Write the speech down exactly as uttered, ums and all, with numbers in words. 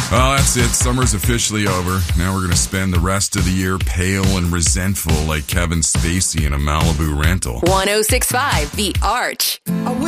Well, that's it. Summer's officially over. Now we're going to spend the rest of the year pale and resentful like Kevin Spacey in a Malibu rental. one oh six point five The Arch.